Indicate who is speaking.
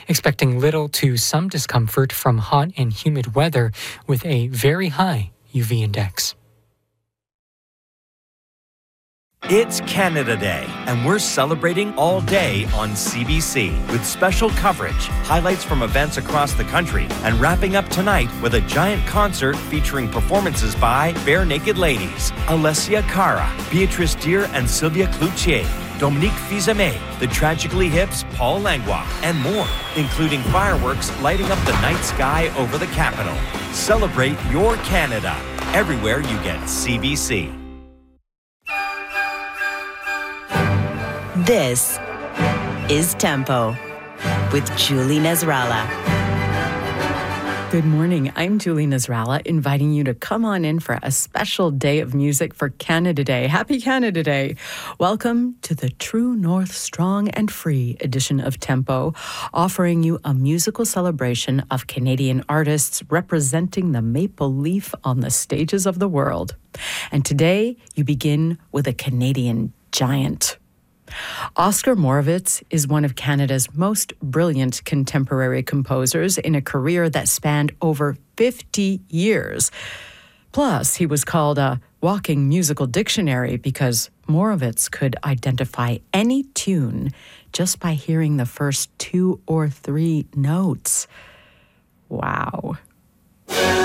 Speaker 1: expecting little to some discomfort from hot and humid weather with a very high UV index.
Speaker 2: It's Canada Day, and we're celebrating all day on CBC with special coverage, highlights from events across the country, and wrapping up tonight with a giant concert featuring performances by Bare Naked Ladies, Alessia Cara, Beatrice Deer and Sylvia Cloutier, Dominique Fils-Aimé, the Tragically Hip's Paul Langlois, and more, including fireworks lighting up the night sky over the capital. Celebrate your Canada everywhere you get CBC.
Speaker 3: This is Tempo with Julie Nasrallah.
Speaker 4: Good morning. I'm Julie Nasrallah, inviting you to come on in for a special day of music for Canada Day. Happy Canada Day. Welcome to the True North Strong and Free edition of Tempo, offering you a musical celebration of Canadian artists representing the maple leaf on the stages of the world. And today, you begin with a Canadian giant. Oscar Moravec is one of Canada's most brilliant contemporary composers in a career that spanned over 50 years. Plus, he was called a walking musical dictionary because Moravec could identify any tune just by hearing the first 2 or 3 notes. Wow.